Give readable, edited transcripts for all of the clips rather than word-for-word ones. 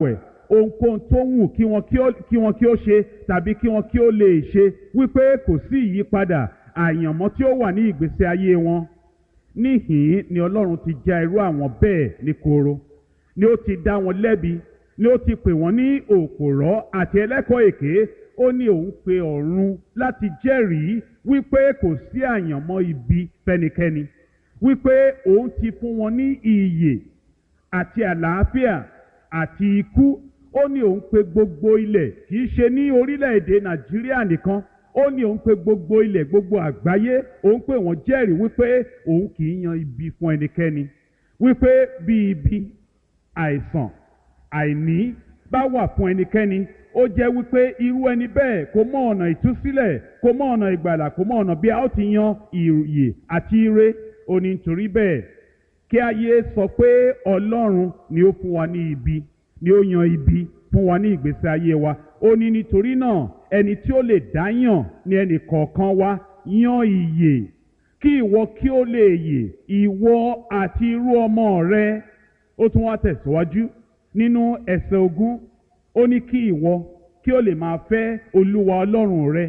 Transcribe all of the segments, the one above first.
gbààwẹ̀ ohunkóhun tó wù kí wọn kí ó ṣe tàbí kí wọn kí ó lè ṣe, wípé kò sí ìyípadà àyànmọ́ tí ó wà ní ìgbésí ayé wọn. Níhìn ni Ọlọ́run ti já irú àwọn bẹ́ẹ̀ ní koro, ni ó ti dá wọn lẹ́bi, ni ó ti pè wọ́n ní òpòrọ́ àti ẹlẹ́kọ̀ọ́ èké. Ó ní òun pe ọ̀run láti jẹ́rìí wípé kò sí àyànmọ́ ibi fẹ́nikẹ́ni, wípé òun ti fún wọn ní ìyè àti àlàáfíà àti ikú. Ó ní òun pe gbogbo ilẹ̀, kì í ṣe ní orílẹ̀-èdè Nàìjíríà nìkan, ó ní òun pe gbogbo ilẹ̀, gbogbo àgbáyé, òun pè wọ́n jẹ́rìí wípé òun kì í yan ibi fún ẹnikẹ́ni, wípé bí ibi, àìsàn, àìní bá wà fún ẹnikẹ́ni, ó jẹ́ wípé irú ẹni bẹ́ẹ̀ kò mọ ọ̀nà ìtúsílẹ̀, kò mọ ọ̀nà ìgbàlà, kò mọ ọ̀nà bí a ó ti yan ìyè àti ire. Ó ní nítorí bẹ́ẹ̀ kí ayé sọ pé Ọlọ́run ni ó fún wa ní ibi, ni ó yan ibi fún wa ní ìgbésí ayé wa. Ó ní nítorí náà ẹni tí ó lè dáyàn ní ẹnì kọ̀ọ̀kan wa yan ìyè, kí ìwọ kí ó lè yè, ìwọ àti irú ọmọ rẹ. Ó tún wá tẹ̀síwájú nínú ẹsẹ̀ 20, ó ní kí ìwọ kí ó lè máa fẹ́ Olúwa Ọlọ́run rẹ,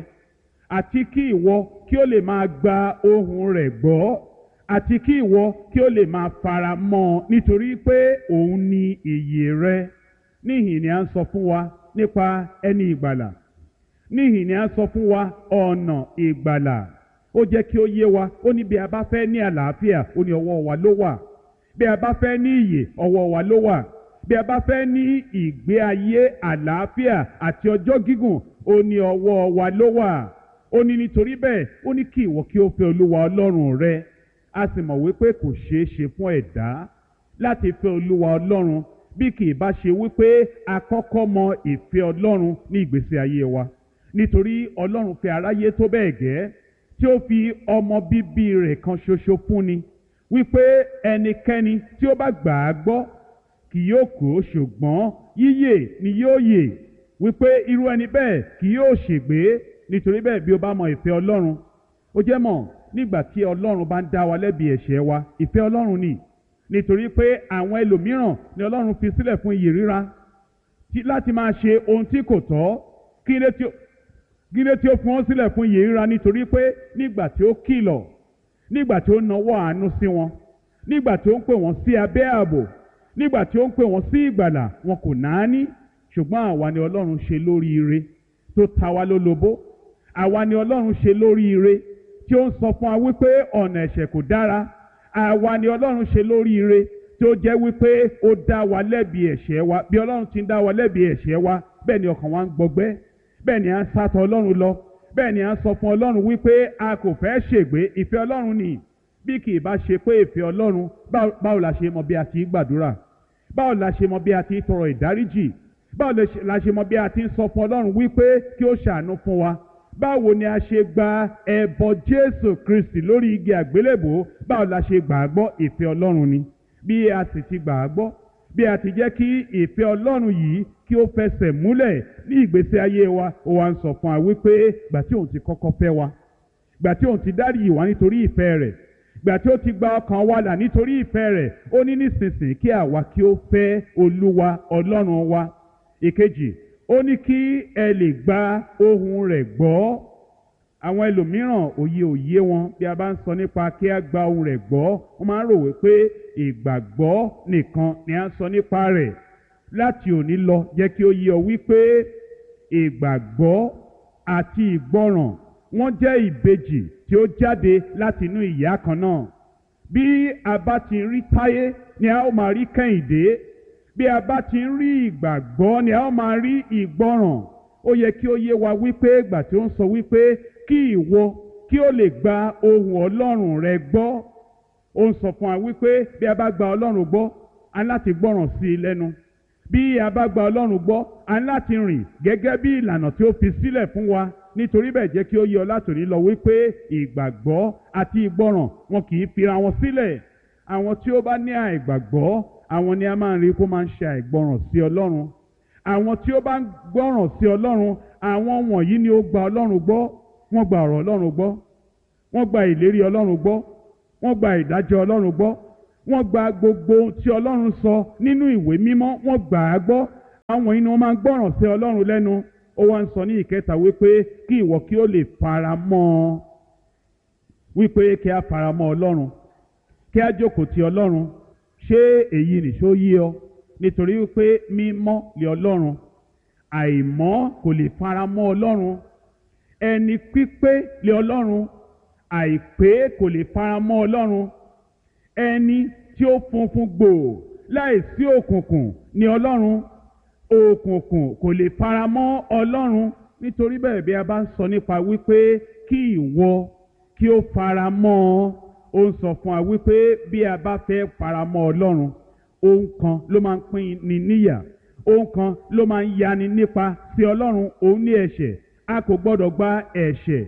àti kí ìwọ kí ó lè máa gba ohùn rẹ̀ gbọ́, àti kí ìwọ kí ó lè máa fara mọ́ ọ, nítorí pé òun ni ìyè rẹ. Níhìn ni a ń sọ fún wa nípa ẹni ìgbàlà. Níhìn ni a ń sọ fún wa ọ̀nà ìgbàlà. Ó jẹ́ kí ó yé wa, ó ní bí a bá fẹ́ ní àlàáfíà, ó ní ọwọ́ wa ló wà. Bí a bá fẹ́ ní ìyè, ọwọ́ wa ló wà. Bí a bá fẹ́ ní ìgbé ayé àlàáfíà àti ọjọ́ gígùn, ó ní ọwọ́ wa ló wà. Ó ní nítorí bẹ́ẹ̀, ó ní kí ìwọ kí ó fẹ́ Olúwa Ọlọ́run rẹ. A sì mọ̀ wípé kò ṣeé ṣe fún ẹ̀dá láti fẹ́ Olúwa Ọlọ́run bí kì í bá ṣe wípé a kọ́kọ́ mọ ìfẹ́ Ọlọ́run ní ìgbésí ayé wa. Nítorí Ọlọ́run fẹ́ aráyé tó bẹ́ẹ̀ gẹ́ tí ó fi ọmọ bíbí rẹ̀ kan ṣoṣo fúnni, wípé ẹnikẹ́ni tí ó bá gbà á gbọ́ kì yóò kú, ṣùgbọ́n yíyè ni yóò yè, wípé irú ẹni bẹ́ẹ̀ kì yóò ṣègbé. Nítorí bẹ́ẹ̀ bí o bá mọ ìfẹ́ Ọlọ́run, ó jẹ́ mọ̀ nígbà tí Ọlọ́run bá ń dá wa lẹ́bi ẹ̀ṣẹ̀ wa, ìfẹ́ Ọlọ́run ni. Nítorí pé àwọn ẹlòmíràn ni Ọlọ́run fi sílẹ̀ fún ìyè ríra láti máa ṣe ohun tí kò tọ́. Kí ló tí ó fún wọn sílẹ̀ fún ìyè ríra? Nítorí pé nígbà tí ó kìlọ̀, nígbà tí ó nawọ́ àánú sí wọn, nígbà tí ó ń pè wọ́n sí abẹ́ ààbò, nígbà tí ó ń pè wọ́n sí ìgbàlà, wọn kò náání. Ṣùgbọ́n àwa ni Ọlọ́run ṣe lóríire tó ta wá lólobó. Àwa ni Ọlọ́run ṣe lóríire tí ó ń sọ fún wa wípé ọ̀nà ẹ̀ṣẹ̀ kò dára. Àwa ni Ọlọ́run ṣe lóríire tí ó jẹ́ wípé ó dá wa lẹ́bi ẹ̀ṣẹ̀ wa. Bí Ọlọ́run ti ń dá wa lẹ́bi ẹ̀ṣẹ̀ wa, bẹ́ẹ̀ ni ọkàn wa ń gbọgbẹ́, bẹ́ẹ̀ ni à ń sátọ̀ Ọlọ́run lọ, bẹ́ẹ̀ ni à ń sọ fún Ọlọ́run wípé a kò fẹ́ ṣègbé. Ìfẹ́ Ọlọ́run ni. Bí kì í bá ṣe pé ìfẹ́ Ọlọ́run, báwo la ṣe mọ bí a ti ń gbàdúrà? Báwo la ṣe mọ bí a ti ń tọrọ ìdáríjì? Báwo la ṣe mọ bí a ti ń sọ fún Ọlọ́run wípé kí ó ṣàánú fún wa? Báwo ni a ṣe gba ẹbọ Jésù Kristi lórí igi àgbélébùú? Báwo la ṣe gbà á gbọ́? Ìfẹ́ Ọlọ́run ni. Bí a sì ti gbà á gbọ́, bí a ti jẹ́ kí ìfẹ́ Ọlọ́run yìí kí ó fẹsẹ̀ múlẹ̀ ní ìgbésí ayé wa, ó wá ń sọ fún wa wípé gbà tí òun ti kọ́kọ́ fẹ́ wa, gbà tí òun ti dáríjì wá nítorí ìfẹ́ rẹ̀, gbà tí ó ti gba ọkàn wa là nítorí ìfẹ́ rẹ̀, ó ní nísinsìnyí kí àwa kí ó fẹ́ Olúwa Ọlọ́run wa. Ìkejì, ó ní kí ẹ lè gba ohùn rẹ̀ gbọ́. Àwọn ẹlòmíràn òye wọn bí a bá ń sọ nípa kí a gba ohùn rẹ̀ gbọ́, wọ́n máa ń rò wípé ìgbàgbọ́ nìkan ni a ń sọ nípa rẹ̀. Láti òní lọ, jẹ́ kí ó yé ọ wípé ìgbàgbọ́ àti ìgbọràn wọ́n jẹ́ ìbejì tí ó jáde láti inú ìyá kan náà. Bí a bá ti rí Táyé ni a ó máa rí Kẹ́hìndé. Bí a bá ti ń rí ìgbàgbọ́ ni a ó máa rí ìgbọràn. Ó yẹ kí ó yé wa wípé ìgbà tí ó ń sọ wípé kí ìwọ kí ó lè gba ohùn Ọlọ́run rẹ gbọ́, ó ń sọ fún wa wípé bí a bá gba Ọlọ́run gbọ́, a ní láti gbọ́ràn sí i lẹ́nu. Bí a bá gba Ọlọ́run gbọ́, a ní láti rìn gẹ́gẹ́ bí ìlànà tí ó fi sílẹ̀ fún wa. Nítorí bẹ́ẹ̀ jẹ́ kí ó yé ọ látòní lọ wípé ìgbàgbọ́ àti ìgbọràn wọn kì í fira wọn sílẹ̀. Àwọn tí ó bá ní àìgbàgbọ́, àwọn ni a máa ń rí kó máa ń ṣe àìgbọràn sí Ọlọ́run. Àwọn tí ó bá ń gbọ́ràn sí Ọlọ́run, àwọn wọ̀nyí ni ó gba Ọlọ́run gbọ́. Wọ́n gba ọ̀rọ̀ Ọlọ́run gbọ́, wọ́n gba ìlérí Ọlọ́run gbọ́, wọ́n gba ìdájọ́ Ọlọ́run gbọ́, wọ́n gba gbogbo ohun tí Ọlọ́run sọ nínú ìwé mímọ́, wọ́n gbà á gbọ́. àwọn inú wọn máa ń gbọ́ràn sí Ọlọ́run lẹ́nu. Ó wá ń sọ ní ìkẹta wípé kí ìwọ kí ó lè fara mọ́ ọ, wípé kí a fara mọ́ Ọlọ́run, kí a jókòó ti Ọlọ́run. Ṣé èyí nìṣó yé ọ? Nítorí wípé mímọ́ lé Ọlọ́run, àìmọ́ kò lè fara mọ́ Ọlọ́run. Ẹni pípé lé Ọlọ́run, àìpé kò lè fara mọ́ Ọlọ́run. Ẹni tí ó funfun gbòò láìsí òkùnkùn ni Ọlọ́run. Òkùnkùn kò lè fara mọ́ Ọlọ́run. Nítorí bẹ́ẹ̀ bí a bá ń sọ nípa wípé kí ìwọ kí ó fara mọ́ ọ, ó ń sọ fún wa wípé bí a bá fẹ́ fara mọ́ Ọlọ́run, ohun kan ló máa ń pín ni níyà, ohun kan ló máa ń yani nípa sí Ọlọ́run, òun ní ẹ̀ṣẹ̀. A kò gbọ́dọ̀ gba ẹ̀ṣẹ̀,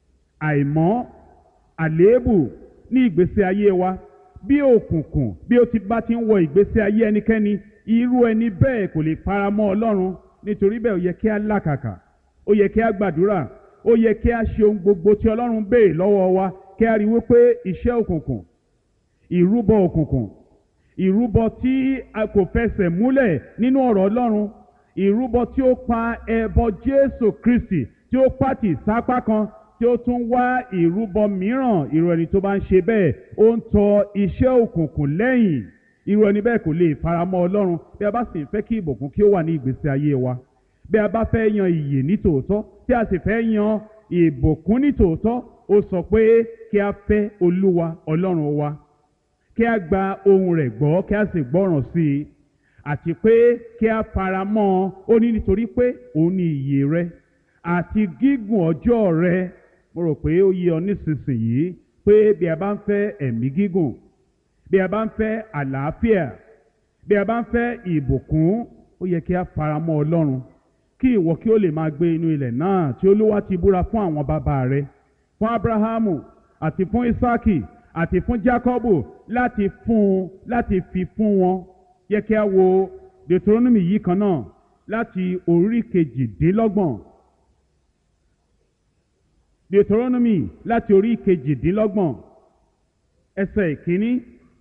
àìmọ́, àléébù ní ìgbésí ayé wa. Bí òkùnkùn bí ó bá ti ń wọ ìgbésí ayé ẹnikẹ́ni, irú ẹni bẹ́ẹ̀ kò lè fara mọ́ Ọlọ́run. Nítorí bẹ́ẹ̀ ó yẹ kí a làkàkà, ó yẹ kí a gbàdúrà, ó yẹ kí a ṣe ohun gbogbo tí Ọlọ́run béèrè lọ́wọ́ wa, kí a rí wípé iṣẹ́ òkùnkùn, ìrúbọ òkùnkùn, ìrúbọ tí a kò fẹsẹ̀ múlẹ̀ nínú ọ̀rọ̀ Ọlọ́run, ìrúbọ tí ó pa ẹbọ Jésù Kristi tí ó pàtì sápá kan, tí ó tún wá ìrúbọ mìíràn. Irú ẹni tó bá ń ṣe bẹ́ẹ̀, ó ń tọ iṣẹ́ òkùnkùn lẹ́yìn. Irú ẹni bẹ́ẹ̀ kò lè fara mọ́ Ọlọ́run. Bí a bá sì ń fẹ́ kí ìbùkún kí ó wà ní ìgbésí ayé wa, bí a bá fẹ́ yan ìyè ní tòótọ́, tí a sì fẹ́ yan ìbùkún ní tòótọ́, ó sọ pé kí a fẹ́ Olúwa Ọlọ́run wa, kí a gba ohùn rẹ̀ gbọ́, kí a sì gbọ́ràn sí i, àti pé kí a fara mọ́ ọ. Ó ní nítorí pé òun ni ìyè rẹ àti gígùn ọjọ́ rẹ. Mo rò pé ó yé ọ nísinsìnyí pé bí a bá ń fẹ́ ẹ̀mí gígùn, bí a bá ń fẹ́ àlàáfíà, bí a bá ń fẹ́ ìbùkún, ó yẹ kí a fara mọ́ Ọlọ́run, kí ìwọ kí ó lè máa gbé inú ilẹ̀ náà tí Olúwa ti búra fún àwọn bàbá rẹ, fún Ábúráhámù àti fún Ísákì àti fún Jákọ́bù, láti fi fún wọn. Yẹ kí a wo Deuteronomy yìí kan náà láti orí kejìdínlọ́gbọ̀n. Deuteronomy láti orí kejìdínlọ́gbọ̀n ẹsẹ̀ ìkíní.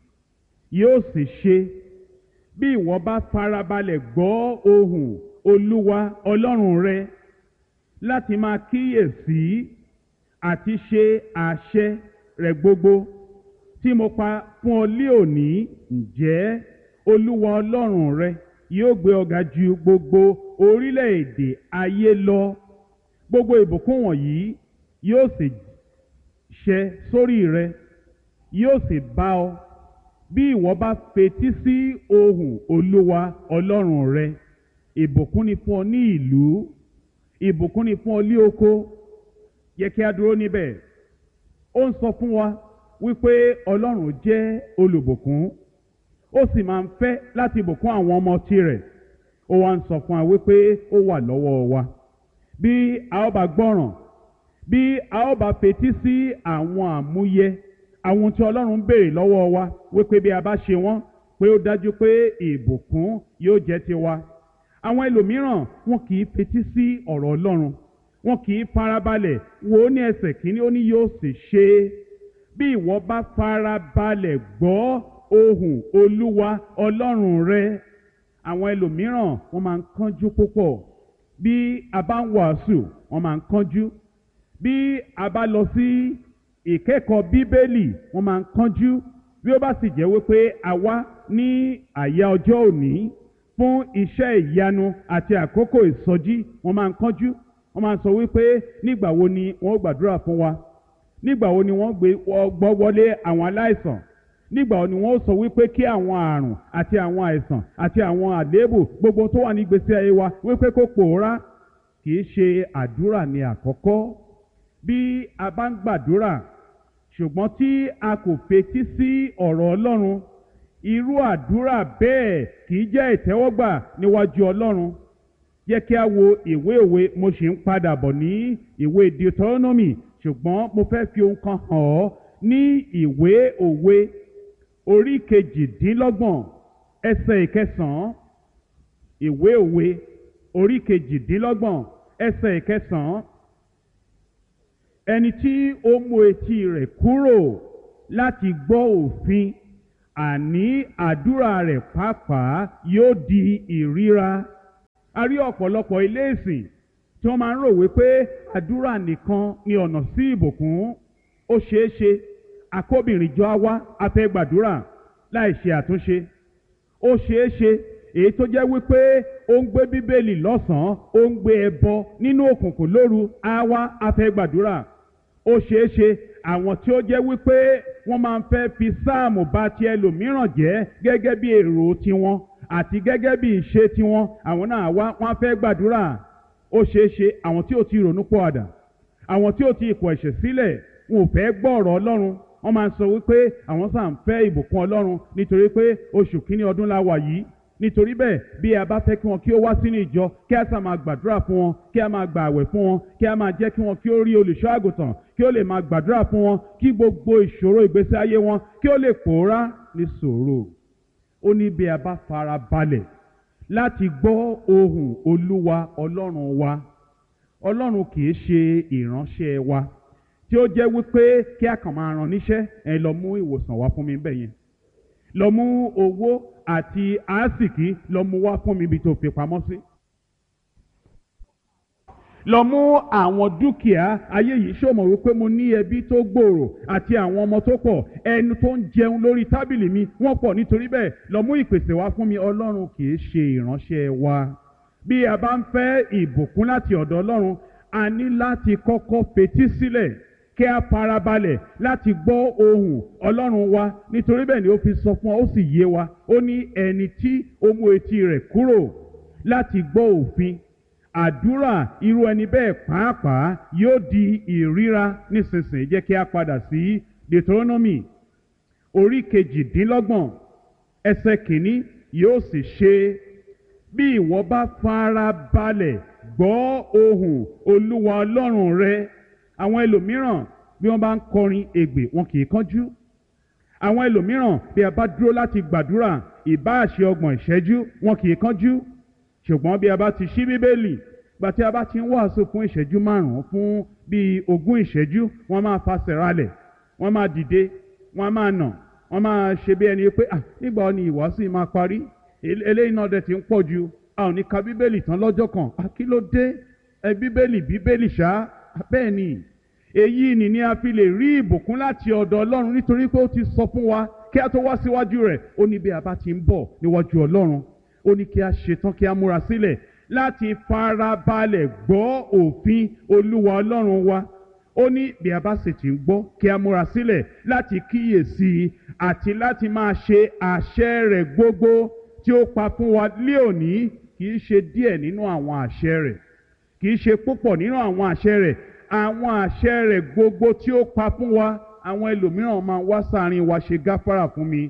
Yóò sì ṣe bí ìwọ bá farabalẹ̀ gbọ́ ohùn Olúwa Ọlọ́run rẹ láti máa kíyèsí àti ṣe àṣẹ rẹ̀ gbogbo tí mo pa fún ọ lé òní, ǹjẹ́ Olúwa Ọlọ́run rẹ yóò gbé ọ ga ju gbogbo orílẹ̀-èdè ayé lọ. Gbogbo ìbùkún wọ̀nyí yóò sì ṣẹ sórí rẹ, yóò sì bá ọ bí ìwọ bá fetí sí ohùn Olúwa Ọlọ́run rẹ. Ìbùkún ni fún ọ ní ìlú, ìbùkún ni fún ọ ní oko. Yẹ kí a dúró níbẹ̀. Ó ń sọ fún wa wípé Ọlọ́run jẹ́ olùbùkún, ó sì máa ń fẹ́ láti bùkún àwọn ọmọ tirẹ̀. Ó wá ń sọ fún wa wípé ó wà lọ́wọ́ wa. Bí a ó bá gbọ́ràn, bí a ó bá fetí sí àwọn àmúyẹ, àwọn tí Ọlọ́run béèrè lọ́wọ́ wa, wípé bí a bá ṣe wọ́n, pé ó dájú pé ìbùkún yóò jẹ́ tiwa. Àwọn ẹlòmíràn wọn kì í fetí sí ọ̀rọ̀ Ọlọ́run, wọn kì í farabalẹ̀ wò ó ní ẹsẹ̀ kìíní, ó ní yóò sì ṣe bí ìwọ bá farabalẹ̀ gbọ́ ohùn Olúwa Ọlọ́run rẹ. Àwọn ẹlòmíràn wọ́n máa ń kánjú púpọ̀. Bí a bá ń wàásù, wọ́n máa ń kánjú. Bí a bá lọ sí ìkẹ́kọ̀ọ́ Bíbélì, wọ́n máa ń kánjú. Bí ó bá sì jẹ́ wípé a wá ní àyà ọjọ́ òní fún iṣẹ́ ìyanu àti àkókò ìsọjí, wọ́n máa ń kánjú. Wọ́n máa ń sọ wípé nígbà wo ni wọ́n gbàdúrà fún wa, nígbà wo ni wọ́n gbọ́ wọlé àwọn aláìsàn, nígbà wo ni wọ́n sọ wípé kí àwọn àrùn àti àwọn àìsàn àti àwọn àléébù gbogbo tó wà ní ìgbésí ayé wa wípé kó pòórá. Kì í ṣe àdúrà ní àkọ́kọ́. Bí a bá ń gbàdúrà ṣùgbọ́n tí a kò fetí sí ọ̀rọ̀ Ọlọ́run, irú àdúrà bẹ́ẹ̀ kì í jẹ́ ìtẹ́wọ́gbà níwájú Ọlọ́run. Jẹ́ kí a wo ìwé òwe. Mo ṣì ń padà bọ̀ ní ìwé Deuteronomy, ṣùgbọ́n mo fẹ́ fi ohun kan hàn ọ́ ní ìwé òwe orí kejìdínlọ́gbọ̀n ẹsẹ̀ ìkẹsàn-án. Ìwé òwe orí kejìdínlọ́gbọ̀n ẹsẹ̀ ìkẹsàn-án. Ẹni tí ó mú etí rẹ̀ kúrò láti gbọ́ òfin, àní àdúrà rẹ̀ pàápàá yóò di ìríra. a rí ọ̀pọ̀lọpọ̀ ilé ìsìn tí wọ́n máa ń rò wípé àdúrà nìkan ni ọ̀nà sí ìbùkún. Ó ṣeé ṣe akóbìnrin jọ á wá a fẹ́ gbàdúrà láì ṣe àtúnṣe. Ó ṣeé ṣe èyí tó jẹ́ wípé ó ń gbé bíbélì lọ́sàn-án ó ń gbé ẹbọ nínú òkùnkùn lóru á wá a fẹ́ gbàdúrà. Ó ṣeé ṣe àwọn tí ó jẹ́ wípé wọ́n máa ń fẹ́ fi sáàmù bà ti ẹlòmíràn jẹ́ gẹ́gẹ́ bí èrò tiwọn àti gẹ́gẹ́ bí ìṣe tiwọn, àwọn náà wá wọ́n á fẹ́ gbàdúrà. Ó ṣeé ṣe àwọn tí ò ti ronú pọ̀àdà, àwọn tí ò ti kọ̀ ẹ̀ṣẹ̀ sílẹ̀, wọn ò fẹ́ gbọ́ ọ̀rọ̀ Ọlọ́run. Wọ́n máa ń sọ wípé àwọn sáà ń fẹ́ ìbùkún Ọlọ́run nítorí pé oṣù kínní ọdún la wà yìí. Nítorí bẹ́ẹ̀ bí a bá fẹ́ kí wọn kí ó wá sínú ìjọ, kí a sá máa gbàdúrà fún wọn, kí a máa gbà àwẹ̀ fún wọn, kí a máa jẹ́ kí wọn kí ó rí olùṣọ́ àgùntàn, kí ó lè máa gbàdúrà fún wọn, kí gbogbo ìṣòro ìgbésí ayé wọn kí ó lè pòórá ní sùúrù. Ó ní bí a bá fara balẹ̀ láti gbọ́ ohùn Olúwa Ọlọ́run wa. Ọlọ́run kì í ṣe ìránṣẹ́ wa tí ó jẹ́ wípé kí a kàn máa rán níṣẹ́, ẹ lọ mú ìwòsàn wá fún mi bẹ́ẹ̀ yẹn, lọ mú owó àti àásìkí lọ mú wá fún mi ibi tó fi pamọ́ sí, lọ mú àwọn dúkìá ayé yìí. ṣó mọ̀ wípé mo ní ẹbí tó gbòòrò àti àwọn ọmọ tó pọ̀, ẹnu tó ń jẹun lórí tábìlì mi wọ́n pọ̀, nítorí bẹ́ẹ̀ lọ mú ìpèsè wá fún mi. Ọlọ́run kì í ṣe ìránṣẹ́ wa. Bí a bá ń fẹ́ ìbùkún láti ọ̀dọ̀ Ọlọ́run, a ní láti kọ́kọ́ fetí sílẹ̀ kí a farabalẹ̀ láti gbọ́ ohùn Ọlọ́run wa. Nítorí bẹ́ẹ̀ ni ó fi sọ fún wa, ó sì yé wa. Ó ní ẹni tí ó mú etí rẹ̀ kúrò láti gbọ́ òfin, àdúrà irú ẹni bẹ́ẹ̀ pàápàá yóò di ìríra nísinsìnyí. Jẹ́ kí a padà sí Deuteronomy orí 28 ẹsẹ̀ 1. Yóò sì ṣe bí ìwọ bá farabalẹ̀ gbọ́ ohùn Olúwa Ọlọ́run rẹ. Àwọn ẹlòmíràn bí wọ́n bá ń kọrin ègbè wọn kì í kánjú. Àwọn ẹlòmíràn bí a bá dúró láti gbàdúrà ìbáà ṣe 30 ìṣẹ́jú wọn kì í kánjú. Ṣùgbọ́n bí a bá ti ṣí Bíbélì, gbà tí a bá ti ń wàásù fún ìṣẹ́jú 5 fún bíi 20 ìṣẹ́jú, wọ́n máa fasẹ̀ ralẹ̀, wọ́n máa dìde, wọ́n máa nà, wọ́n máa ṣe bí ẹni pé nígbà wo ni ìwàásù yìí máa parí? Eléyìí náà dẹ̀ ti ń pọ̀ jù, a ò ní ka Bíbélì tán lọ́jọ́ kan. Kí ló dé? Bíbélì ṣá. Bẹ́ẹ̀ ni, èyí ni a fi lè rí ìbùkún láti ọ̀dọ̀ Ọlọ́run, nítorí pé ó ti sọ fún wa kí a tó wá síwájú rẹ̀. Ó ní bí a bá ti ń bọ̀ níwájú Ọlọ́run, ó ní kí a ṣetán kí a múra sílẹ̀ láti farabalẹ̀ gbọ́ òfin Olúwa Ọlọ́run wa. Ó ní bí a bá sì ti ń gbọ́ kí a múra sílẹ̀ láti kíyèsí àti láti máa ṣe àṣẹ rẹ̀ gbogbo tí ó pa fún wa lé òní. Kì í ṣe díẹ̀ nínú àwọn àṣẹ rẹ̀, kì í ṣe púpọ̀ nínú àwọn àṣẹ rẹ̀, àwọn àṣẹ rẹ̀ gbogbo tí ó pa fún wa. Àwọn ẹlòmíràn máa wá sáàrin wa ṣe gáfárà fún mi.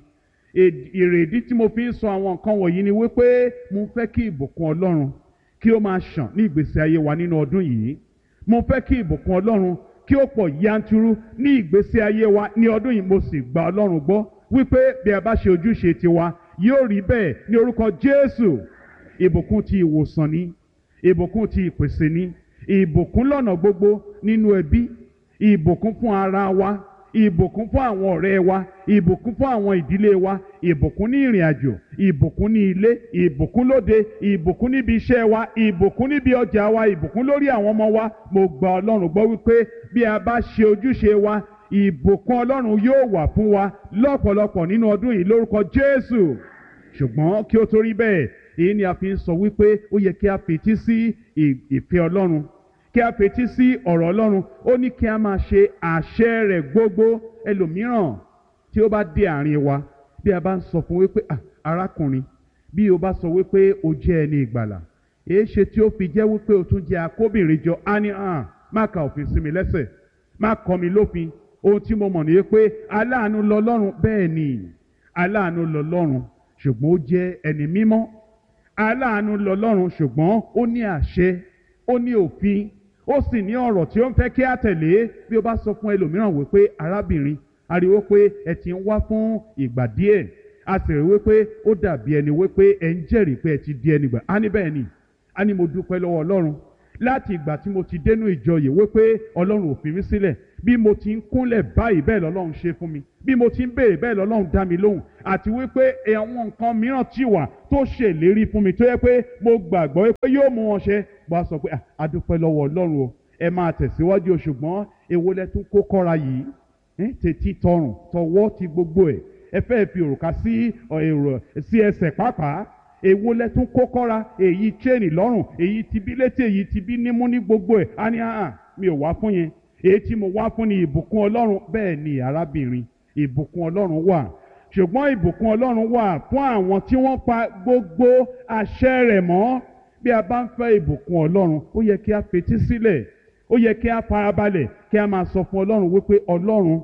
Ìrèdí tí mo fi ń sọ àwọn nǹkan wọ̀nyí ni wípé mo fẹ́ kí ìbùkún Ọlọ́run kí ó máa ṣàn ní ìgbésí ayé wa nínú ọdún yìí. Mo fẹ́ kí ìbùkún Ọlọ́run kí ó pọ̀ yanturu ní ìgbésí ayé wa ní ọdún yìí. Mo sì gba Ọlọ́run gbọ́ wípé bí a bá ṣe ojúṣe tiwa yóò rí bẹ́ẹ̀ ní orúkọ Jésù. Ìbùkún ti ìwòsàn ni, ìbùkún ti ìpèsè ni, ìbùkún lọ́nà gbogbo nínú ẹbí, ìbùkún fún ara wa, ìbùkún fún àwọn ọ̀rẹ́ wa, ìbùkún fún àwọn ìdílé wa, ìbùkún ní ìrìn àjò, ìbùkún ní ilé, ìbùkún lóde, ìbùkún níbi iṣẹ́ wa, ìbùkún níbi ọjà wa, ìbùkún lórí àwọn ọmọ wa. Mo gba Ọlọ́run gbọ́ wípé bí a bá ṣe ojúṣe wa, ìbùkún Ọlọ́run yóò wà fún wa lọ́pọ̀lọpọ̀ nínú ọdún yìí lórúkọ Jésù. Ṣùgbọ́n kí ó tó rí bẹ́ẹ̀, èyí ni a fi ń sọ wípé ó yẹ kí a fetí sí ìfẹ́ Ọlọ́run, kí a fetí sí ọ̀rọ̀ Ọlọ́run. Ó ní kí a máa ṣe àṣẹ rẹ̀ gbogbo. Ẹlòmíràn tí ó bá dé àárín wa, bí a bá ń sọ fún wípé arákùnrin, bí o bá sọ wípé o jẹ́ ẹni ìgbàlà, èé ṣe tí ó fi jẹ́ wípé o tún jẹ́ akóbìnrin jọ? Á ní má ka òfin sí mi lẹ́sẹ̀, má kọ́ mi lófin. Ohun tí mo mọ̀ ní pé aláàánú lọlọ́run. Bẹ́ẹ̀ ni, aláàánú lọlọ́run, ṣùgbọ́n ó jẹ́ ẹni mímọ́. Aláàánú lọlọ́run, ṣùgbọ́n ó ní àṣẹ, ó ní òfin, ó sì ní ọ̀rọ̀ tí ó ń fẹ́ kí a tẹ̀lé. Bí o bá sọ fún ẹlòmíràn wípé arábìnrin, a rí wípé ẹ ti ń wá fún ìgbà díẹ̀, a sì rí wípé ó dàbí ẹni wípé ẹ ń jẹ́rìí pé ẹ ti di ẹni gbà. Á ní bẹ́ẹ̀ ni, á ní mo dúpẹ́ lọ́wọ́ Ọlọ́run láti ìgbà tí mo ti dénú ìjọ yìí wípé Ọlọ́run ò fi mí sílẹ̀, bí mo ti ń kúnlẹ̀ báyìí bẹ́ẹ̀ lọ́lọ́run ṣe fún mi, bí mo ti ń béèrè bẹ́ẹ̀ lọ́lọ́run dá mi lóhùn, àti wípé àwọn nǹkan mìíràn ti wà tó ṣèlérí fún mi tó yẹ pé mo gbàgbọ́ pé yóò mú wọn ṣẹ. bá a sọ pé a dúpẹ́ lọ́wọ́ Ọlọ́run o, ẹ máa tẹ̀síwájú o, ṣùgbọ́n èwo lẹ tún kó kọ́ra yìí, tètè tọrùn tọwọ́ ti gbogbo ẹ̀, ẹ fẹ́ fi òrùka sí ẹsẹ̀ pàápàá, èwo lẹ tún kó kọ́ra, èyí chain lọ́rùn, èyí ti bí létí, èyí ti bí nímú ní gbogbo ẹ̀, á ní mi ò wá fún yẹn, èyí tí mo wá fún ni ìbùkún Ọlọ́run. bẹ́ẹ̀ ni arábìnrin, ìbùkún Ọlọ́run wà, ṣùgbọ́n ìbùkún Ọlọ́run wà fún àwọn tí wọ́n pa gbogbo àṣẹ rẹ̀ mọ́. bí a bá ń fẹ́ ìbùkún Ọlọ́run, ó yẹ kí a fetí sílẹ̀, ó yẹ kí a farabalẹ̀, kí a máa sọ fún Ọlọ́run wípé Ọlọ́run,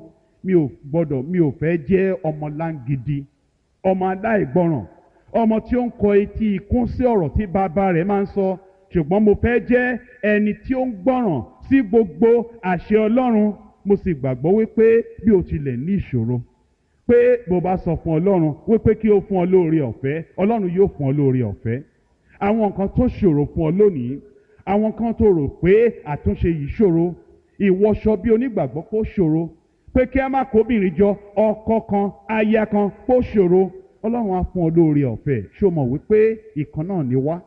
mi ò fẹ́ jẹ́ ọmọ láńgidi, ọmọ aláìgbọràn, ọmọ tí ó ń kọ etí ikún sí ọ̀rọ̀ tí bàbá rẹ̀ máa ń sọ, ṣùgbọ́n mo fẹ́ jẹ́ ẹni tí ó ń gbọ́ràn sí gbogbo àṣẹ Ọlọ́run. mo sì gbàgbọ́ wípé bí o tilẹ̀ ní ìṣòro, pé bó bá sọ fún Ọlọ́run wípé kí ó fún ọ lóore ọ̀fẹ́, Ọlọ́run yóò fún ọ lóore ọ̀fẹ́. àwọn nǹkan tó ṣòro fún ọ lónìí, àwọn kan tó rò pé àtúnṣe yìí ṣòro, ìwọṣọ bí onígbàgbọ́ kó ṣòro, pé kí a má kóbìnrin jọ, ọkọ kan aya kan kó ṣòro, Ọlọ́run á fún ọ lóore ọ̀fẹ́. ṣó mọ̀ wípé ìkan náà ni wá,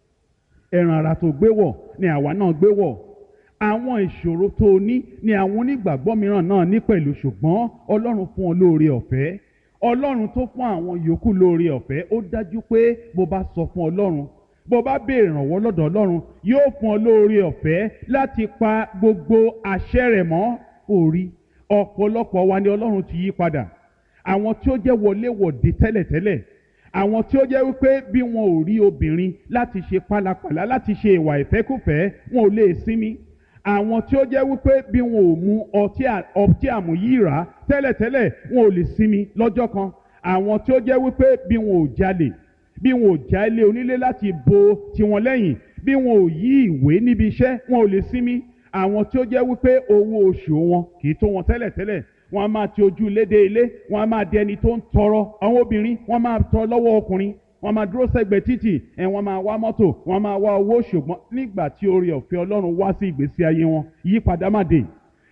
ẹran ara tó gbé wọ̀ ni àwa náà gbé wọ̀, àwọn ìṣòro tó ní ni àwọn onígbàgbọ́ mìíràn náà ní pẹ̀lú, ṣùgbọ́n Ọlọ́run fún ọ lóore ọ̀fẹ́. Ọlọ́run tó fún àwọn yòókù lóore ọ̀fẹ́, ó dájú pé bó bá sọ fún Ọlọ́run, bó bá béèrè ìrànwọ́ lọ́dọ̀ Ọlọ́run, yóò fún ọ lóore ọ̀fẹ́ láti pa gbogbo àṣẹ rẹ̀ mọ́. orí ọ̀pọ̀lọpọ̀ wa ni Ọlọ́run ti yí padà, àwọn tí ó jẹ́ wọléwọ̀de tẹ́lẹ̀tẹ́lẹ̀, àwọn tí ó jẹ́ wípé bí wọn ò rí obìnrin láti ṣe pálapàla, láti ṣe ìwà ìfẹ́kùfẹ́, wọn ò lè sinmi, àwọn tí ó jẹ́ wípé bí wọn ò mu ọtí àmúyíra tẹ́lẹ̀tẹ́lẹ̀, wọn ò lè sinmi lọ́jọ́ kan, àwọn tí ó jẹ́ wípé bí wọn ò jalè, bí wọn ò já ilé onílé láti bo tiwọn lẹ́yìn, bí wọn ò yí ìwé níbi iṣẹ́, wọn ò lè sinmi, àwọn tí ó jẹ́ wípé owó oṣù wọn kì í tó wọn tẹ́lẹ̀tẹ́lẹ̀, wọn a máa ti ojú ilé dé ilé, wọn a máa di ẹni tó ń tọrọ. àwọn obìnrin wọn máa tọrọ lọ́wọ́ ọkùnrin, wọn máa dúró sẹ́gbẹ̀ẹ́ títì, wọn máa wá mọ́tò, wọn máa wá owó. ṣùgbọ́n nígbà tí oore ọ̀fẹ́ Ọlọ́run wá sí ìgbésí ayé wọn, ìyípadà má dé,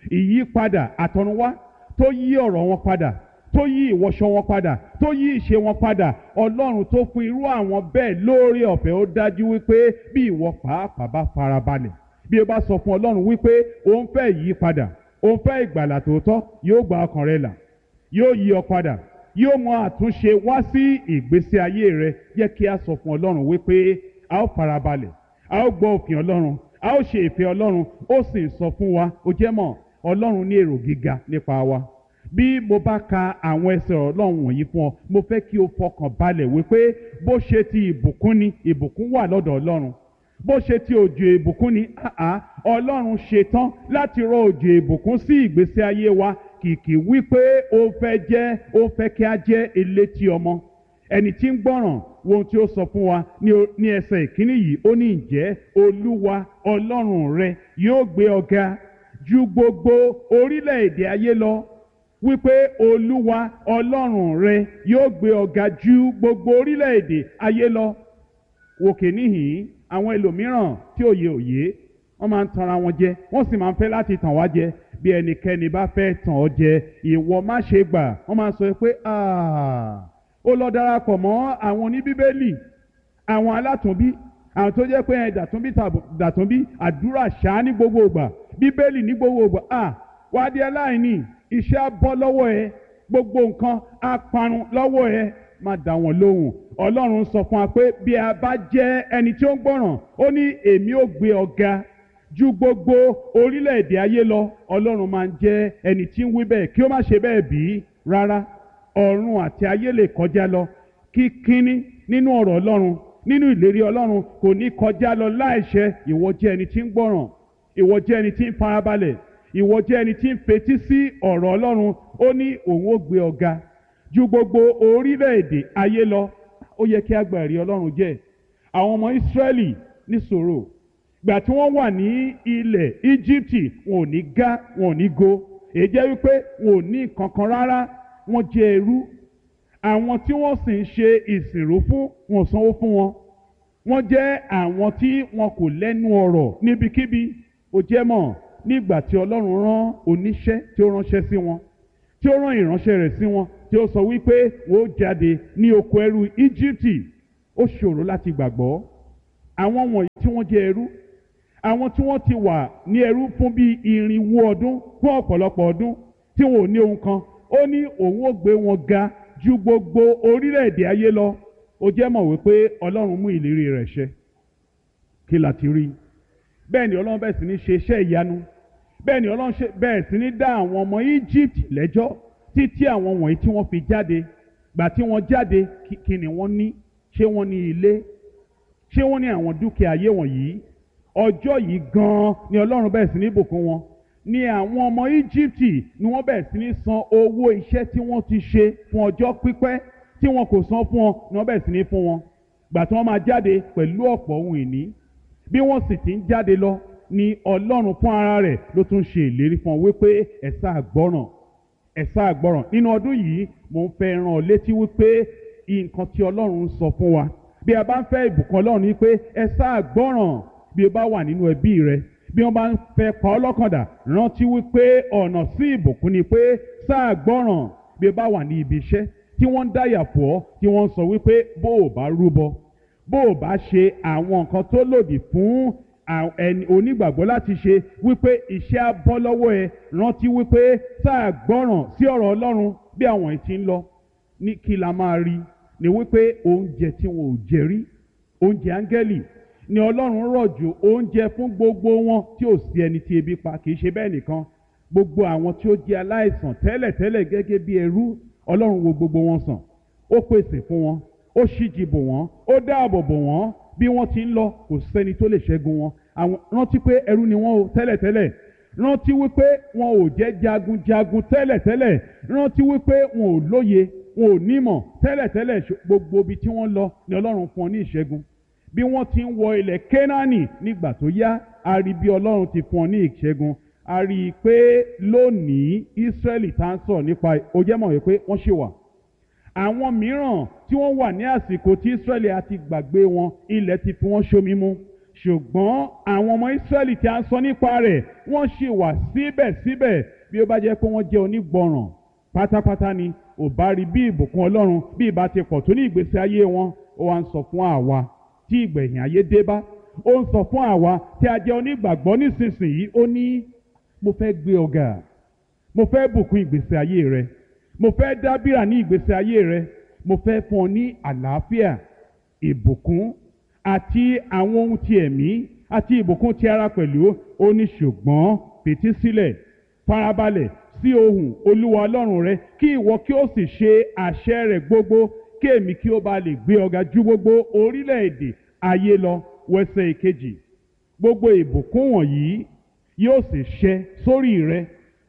ìyípadà àtọ̀runwá tó yí ọ̀rọ̀ wọn padà, tó yí ìwọṣọ wọn padà, tó yí ìṣe wọn padà. Ọlọ́run tó fún irú àwọn bẹ́ẹ̀ lóore ọ̀fẹ́, ó dájú wípé bí ìwọ pàápàá bá farabalẹ̀, bí o bá sọ fún Ọlọ́run wípé òun fẹ́ ìyípadà, òun fẹ́ ìgbàlà tòótọ́, yóò gba ọkàn rẹ là, yóò yí ọ padà, yóò mú àtúnṣe wá sí ìgbésí ayé rẹ. Jẹ́ kí a sọ fún Ọlọ́run wípé a ó farabalẹ̀, a ó gbọ́ òfin Ọlọ́run, a ó ṣe ìfẹ́ Ọlọ́run. ó sì sọ fún wa, ó jẹ́ mọ̀, Ọlọ́run ní èrò gíga nípa wa. bí mo bá ka àwọn ẹsẹ̀ Ọlọ́run wọ̀nyí fún ọ, mo fẹ́ kí o fọkàn balẹ̀ wípé bó ṣe ti ìbùkún ni, ìbùkún wà lọ́dọ̀ Ọlọ́run. bó ṣe ti òjò ìbùkún ni, Ọlọ́run ṣetán láti rọ òjò ìbùkún sí ìgbésí ayé wa. kìkì wípé ó fẹ́ kí a jẹ́ elétí ọmọ, ẹni tí ń gbọ́ràn. wo ohun tí ó sọ fún wa ní ẹsẹ̀ ìkíní yìí, ó ní ǹjẹ́ Olúwa Ọlọ́run rẹ yóò gbé ọ ga ju gbogbo orílẹ̀-èdè ayé lọ. wípé Olúwa Ọlọ́run rẹ yóò gbé ọ ga ju gbogbo orílẹ̀-èdè ayé lọ. wòkè níhìn àwọn ẹlòmíràn tí òye wọ́n máa ń tanra wọn jẹ, wọ́n sì máa ń fẹ́ láti tàn wá jẹ. bí ẹnikẹ́ni bá fẹ́ tàn ọ́ jẹ, ìwọ má ṣe gbà. wọ́n máa ń sọ pé ó lọ darapọ̀ mọ́ àwọn oníbíbélì, àwọn alátùnbí, àwọn tó jẹ́ pé dàtúnbí àdúrà ṣáá ní gbogbo ìgbà, bíbélì ní gbogbo ìgbà. wá di aláìní, iṣẹ́ á bọ́ lọ́wọ́ ẹ, gbogbo nǹkan á parun lọ́wọ́ ẹ. má dá wọn lóhùn. Ọlọ́run sọ fún wa pé bí a bá jẹ́ ẹni tí ó ń gbọ́ràn, ó ní èmi ó gbé ọ ga ju gbogbo orílẹ̀-èdè ayé lọ. Ọlọ́run máa ń jẹ́ ẹni tí ń wí bẹ́ẹ̀, kí ó má ṣe bẹ́ẹ̀ bí rárá. ọ̀run àti ayé lè kọjá lọ, kíkíní nínú ọ̀rọ̀ Ọlọ́run, nínú ìlérí Ọlọ́run kò ní kọjá lọ láìṣẹ. ìwọ jẹ́ ẹni tí ń gbọ́ràn, ìwọ jẹ́ ẹni tí ń farabalẹ̀, ìwọ jẹ́ ẹni tí ń fetí sí ọ̀rọ̀ Ọlọ́run. ó ní òun ó gbé ọ ga ju gbogbo orílẹ̀-èdè ayé lọ. ó yẹ kí a gba ẹ̀rí Ọlọ́run jẹ́. àwọn ọmọ Ísírẹ́lì ní sùúrù, gbà tí wọ́n wà ní ilẹ̀ Íjíbítì, wọn ò ní gá, wọn ò ní go. èyí jẹ́ wípé wọn ò ní kankan rárá, wọ́n jẹ́ ẹrú. àwọn tí wọ́n sì ń ṣe ìsìnrú fún, wọn ò sanwó fún wọn. wọ́n jẹ́ àwọn tí wọn kò lẹ́nu ọ̀rọ̀ níbikíbi. ó jẹ́ mọ̀, nígbà tí Ọlọ́run rán oníṣẹ́ tí ó ránṣẹ́ sí wọn, tí ó rán ìránṣẹ́ rẹ̀ sí wọn, tí ó sọ wípé wọ́n ó jáde ní oko ẹrú Íjíbítì, ó ṣòro láti gbàgbọ́. Àwọn wọ̀nyí tí wọ́n jẹ́ ẹrú, àwọn tí wọ́n ti wà ní ẹrú fún bí 400 ọdún, fún ọ̀pọ̀lọpọ̀ ọdún, tí wọn ò ní ohun kan, ó ní òun ó gbé wọn ga ju gbogbo orílẹ̀-èdè ayé lọ. Ó jẹ́ mọ̀ wípé Ọlọ́run mú ìlérí rẹ̀ ṣẹ. Kí la ti rí? Bẹ́ẹ̀ ni Ọlọ́run bẹ̀rẹ̀ sí ní ṣe iṣẹ́ ìyanu. Bẹ́ẹ̀ ni Ọlọ́run bẹ̀rẹ̀ sí ní dá àwọn ọmọ Íjíbítì lẹ́jọ́ títí àwọn wọ̀nyí tí wọ́n fi jáde. Gbà tí wọ́n jáde, kí ni wọ́n ní? Ṣé wọ́n ní ilé? Ṣé wọ́n ní àwọn dúkìá ayé wọ̀nyí? Ọjọ́ yìí gan-an ni Ọlọ́run bẹ̀rẹ̀ sí ní bùkún wọn. Ni àwọn ọmọ Íjíbítì ni wọ́n bẹ̀rẹ̀ sí ní san owó iṣẹ́ tí wọ́n ti ṣe fún ọjọ́ pípẹ́ tí wọn kò san fún wọn ni wọ́n bẹ̀rẹ̀ sí ní fún wọn. Gbà tí wọ́n máa jáde pẹ̀lú ọ̀pọ̀ ohun ìní, bí wọ́n sì ti ń jáde lọ ni Ọlọ́run fún ara rẹ̀ ló tún ṣe ìlérí fún wọn wípé ẹ sáà gbọ́ràn, ẹ sáà gbọ́ràn. Nínú ọdún yìí mo ń fẹ́ rán ọ létí wípé nǹkan tí Ọlọ́run sọ fún wa bí a bá ń fẹ́ ìbùkún Ọlọ́run ni pé ẹ sáà gbọ́ràn. Bí o bá wà nínú ẹbí rẹ, bí wọ́n bá ń fẹ́ pa ọ́ lọ́kàndà, rántí wípé ọ̀nà sí ìbùkún ni pé sáà gbọ́ràn. Bí o bá wà ní ibi iṣẹ́ tí wọ́n ń dáyà fún ọ, tí wọ́n ń sọ wípé bó o bá rúbọ, bó o bá ṣe àwọn nǹkan tó lòdì fún ẹni onígbàgbọ́ láti ṣe, wípé iṣẹ́ á bọ́ lọ́wọ́ ẹ, rántí wípé sáà gbọ́ràn sí ọ̀rọ̀ Ọlọ́run. Bí àwọn yìí ti ń lọ, ní kí la máa rí ni wípé oúnjẹ tí wọn ò jẹ rí, oúnjẹ áńgẹ́lì ni Ọlọ́run rọ̀jò oúnjẹ fún gbogbo wọn tí ò sí ẹni tí ebi pa. Kì í ṣe bẹ́ẹ̀ nìkan, gbogbo àwọn tí ó jẹ́ aláìsàn tẹ́lẹ̀tẹ́lẹ̀ gẹ́gẹ́ bí ẹrú, Ọlọ́run wo gbogbo wọn sàn, ó pèsè fún wọn, ó ṣíji bò wọ́n, ó dáàbò bò wọ́n. Bí wọ́n ti ń lọ, kò sẹ́ni tó lè ṣẹ́gun wọn. Rántí pé ẹrú ni wọ́n o tẹ́lẹ̀tẹ́lẹ̀, rántí wípé wọn ò jẹ́ jagunjagun tẹ́lẹ̀tẹ́lẹ̀, rántí wípé wọn ò lóye, wọn ò nímọ̀ tẹ́lẹ̀tẹ́lẹ̀. Gbogbo ibi tí wọ́n lọ ni Ọlọ́run fún wọn ní ìṣẹ́gun. Bí wọ́n ti ń wọ ilẹ̀ Kénáánì, nígbà tó yá, a rí bí Ọlọ́run ti fún wọn ní ìṣẹ́gun. A rí i pé lónìí Ísírẹ́lì tá ń sọ̀rọ̀ nípa, ó jẹ́ mọ̀ wípé wọ́n ṣì wà. Àwọn mìíràn tí wọ́n wà ní àsìkò tí Ísírẹ́lì á ti gbàgbé wọn, ilẹ̀ ti fi wọ́n ṣomi mu. Ṣùgbọ́n àwọn ọmọ Ísírẹ́lì tí a ń sọ nípa rẹ̀, wọ́n ṣì wà síbẹ̀síbẹ̀. Bí ó bá jẹ́ pé wọ́n jẹ́ onígbọràn pátápátá ni, ò bá rí bí ìbùkún Ọlọ́run bí ìbá ti pọ̀ tó ní ìgbésí ayé wọn. Ó wá ń sọ fún àwa tí ìgbẹ̀yìn ayé dé bá, ó ń sọ fún àwa tí a jẹ́ onígbàgbọ́ nísinsìnyí, ó ní mo fẹ́ gbé ọ ga, mo fẹ́ bùkún ìgbésí ayé rẹ, mo fẹ́ dábìrà ní ìgbésí ayé rẹ, mo fẹ́ fún ọ ní àlàáfíà, ìbùkún àti àwọn ohun ti ẹ̀mí àti ìbùkún ti ara pẹ̀lú. Ó ní ṣùgbọ́n fetí sílẹ̀, farabalẹ̀ sí ohùn Olúwa Ọlọ́run rẹ, kí ìwọ kí ó sì ṣe àṣẹ rẹ̀ gbogbo, kí èmi kí ó bá lè gbé ọ ga ju gbogbo orílẹ̀-èdè ayé lọ. Wẹsẹ̀ ìkejì, gbogbo ìbùkún wọ̀nyí yóò sì ṣẹ sórí rẹ,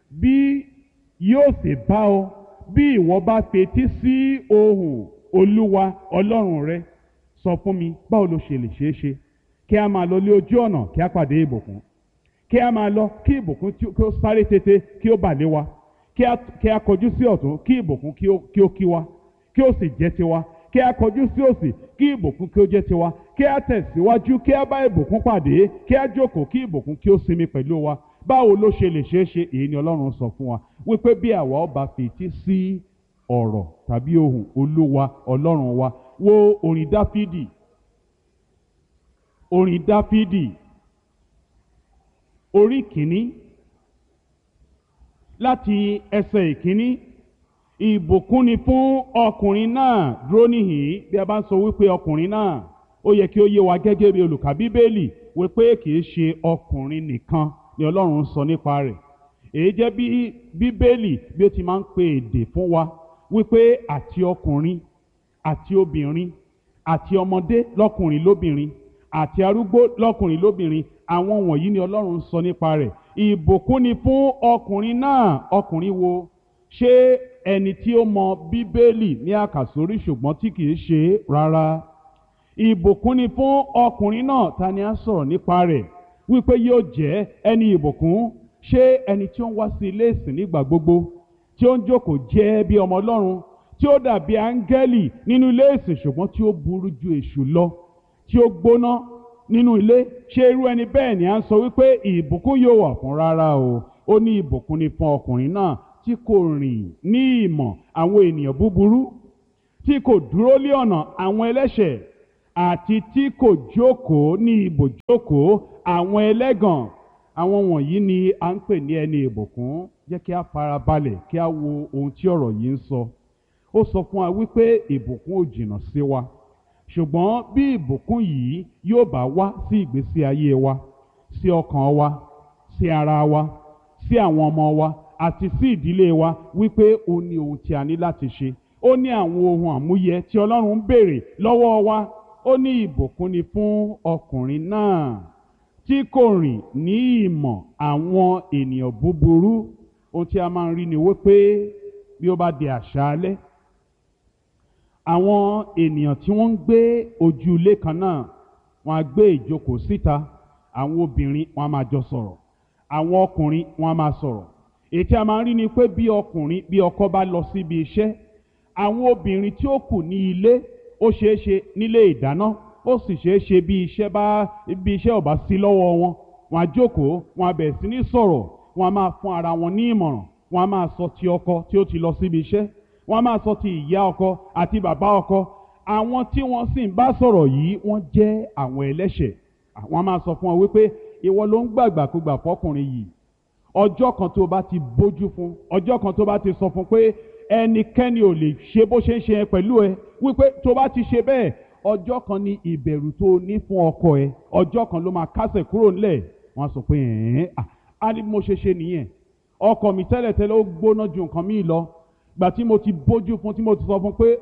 bí yóò sì bá ọ bí ìwọ bá fetí sí ohùn Olúwa Ọlọ́run rẹ. Sọ fún mi, báwo ló ṣe lè ṣeé ṣe kí a máa lọ lé ojú ọ̀nà kí a pàdé ìbùkún, kí a máa lọ kí ìbùkún kí ó sáré tètè kí ó bà lé wa, kí a kọjú sí ọ̀tún kí ìbùkún kí ó kí wa, kí ó sì jẹ́ tiwa, kí a kọjú sí òsì kí ìbùkún kí ó jẹ́ tiwa, kí a tẹ̀síwájú kí a bá ìbùkún pàdé, kí a jókòó kí ìbùkún kí ó sinmi pẹ̀lú wa. Báwo ló ṣe lè ṣeé ṣe? Èyí ni Ọlọ́run sọ fún wa wípé bí àwa ó bá fetí sí ọ̀rọ̀ tàbí ohùn Olúwa Ọlọ́run wa. Wo orin Dáfídì, orin Dáfídì orí kìíní láti ẹsẹ̀ ìkíní. Ìbùkún ni fún ọkùnrin náà. Dúró níhìn-ín. Bí a bá ń sọ wípé ọkùnrin náà, ó yẹ kí ó yé wa gẹ́gẹ́ bí olùkà Bíbélì wípé kì í ṣe ọkùnrin nìkan ni Ọlọ́run sọ nípa rẹ̀. Èyí jẹ́ bí Bíbélì bí ó ti máa ń pe èdè fún wa wípé àti ọkùnrin àti obìnrin àti ọmọdé lọ́kùnrin lóbìnrin àti arúgbó lọ́kùnrin lóbìnrin, àwọn wọ̀nyí ni Ọlọ́run sọ nípa rẹ̀. Ìbùkún ni fún ọkùnrin náà. Ọkùnrin wo? Ṣé ẹni tí ó mọ Bíbélì ní àkàsórí ṣùgbọ́n tí kìí ṣe rárá? Ìbùkún ni fún ọkùnrin náà. Ta ni a sọ̀rọ̀ nípa rẹ̀ wípé yóò jẹ́ ẹni ìbùkún? Ṣé ẹni tí ó ń wá sí ilé ìsìn nígbà gbogbo, tí ó ń jókòó jẹ́ bí ọmọ Ọlọ́run, tí ó dàbí áńgẹ́lì nínú ilé ìsìn ṣùgbọ́n tí ó burú ju èṣù lọ, tí ó gbóná nínú ilé, ṣé irú ẹni bẹ́ẹ̀ ni à ń sọ wípé ìbùkún yóò wà fún? Rárá o. Ó ní ìbùkún ni fún ọkùnrin náà tí kò rìn ní ìmọ̀ àwọn ènìyàn búburú, tí kò dúró lé ọ̀nà àwọn ẹlẹ́ṣẹ̀, àti tí kò jókòó ní ibùjókòó àwọn ẹlẹ́gàn. Àwọn wọ̀nyí ni à ń pè ní ẹni ìbùkún. Jẹ́ kí a farabalẹ̀ kí a wo ohun tí ọ̀rọ̀ yìí ń sọ. Ó sọ fún wa wípé ìbùkún ò jìnnà sí wa, ṣùgbọ́n bí ìbùkún yìí yóò bá wá sí ìgbésí ayé wa, sí ọkàn wa, sí ara wa, sí àwọn ọmọ wa àti sí ìdílé wa, wípé ó ní ohun tí a ní láti ṣe. Ó ní àwọn ohun àmúyẹ tí Ọlọ́run ń béèrè lọ́wọ́ wa. Ó ní ìbùkún ni fún ọkùnrin náà tí kò rìn ní ìmọ̀ àwọn ènìyàn búburú. Ohun tí a máa ń rí ni wípé bí ó bá di àṣálẹ́, àwọn ènìyàn tí wọ́n ń gbé ojú ilé kan náà, wọ́n á gbé ìjókòó síta. Àwọn obìnrin wọ́n á máa jọ sọ̀rọ̀, àwọn ọkùnrin wọ́n á máa sọ̀rọ̀. Èyí tí a máa ń rí ni pé bí ọkọ bá lọ síbi iṣẹ́, àwọn obìnrin tí ó kù ní ilé, ó ṣeé ṣe nílé ìdáná, ó sì ṣeé ṣe bí iṣẹ́ ò bá sí lọ́wọ́ wọn, wọ́n á jókòó, wọ́n á bẹ̀rẹ̀ sí ní sọ̀rọ̀, wọ́n á máa fún ara wọn ní ìmọ̀ràn, wọ́n á máa sọ ti ọkọ tí ó ti lọ síbi iṣẹ́, wọ́n á máa sọ ti ìyá ọkọ àti bàbá ọkọ. Àwọn tí wọ́n sì ń bá sọ̀rọ̀ yìí wọ́n jẹ́ àwọn ẹlẹ́ṣẹ̀. Wọ́n á máa sọ fún wọn wípé ìwọ ló ń gbàgbàkúgbà fọkùnrin yìí. Ọjọ́ kan tó bá ti bójú fún, ọjọ́ kan tó bá ti sọ fún pé ẹnikẹ́ni ò lè ṣe bó ṣe ń ṣe pẹ̀lú ẹ, wípé tó bá ti ṣe bẹ́ẹ̀, ọjọ́ kan ni ìbẹ̀rù tó ní fún ọkọ ẹ, ọjọ́ kan ló máa kásẹ̀ kúrò nílẹ̀. Wọ́n á sọ pé á ní mo ṣe ṣe nìyẹn. Ọkọ mi tẹ́lẹ̀tẹ́lẹ̀ ó gbóná ju nǹkan míì lọ. Gbà tí mo ti bójú fún, tí mo ti sọ fún pé